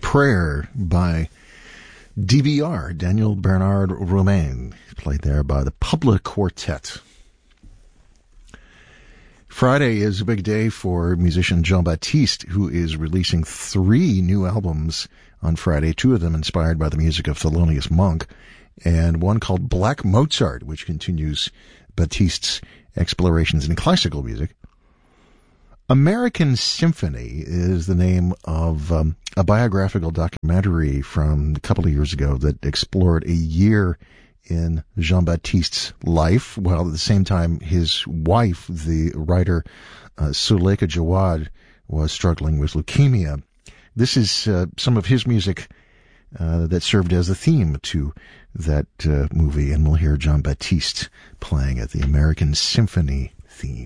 Prayer by DBR, Daniel Bernard Romain, played there by the Public Quartet. Friday is a big day for musician Jean-Baptiste, who is releasing 3 new albums on Friday, 2 of them inspired by the music of Thelonious Monk, and one called Black Mozart, which continues Baptiste's explorations in classical music. American Symphony is the name of a biographical documentary from a couple of years ago that explored a year in Jean-Baptiste's life, while at the same time his wife, the writer Suleika Jawad, was struggling with leukemia. This is some of his music that served as a theme to that movie, and we'll hear Jean-Baptiste playing at the American Symphony theme.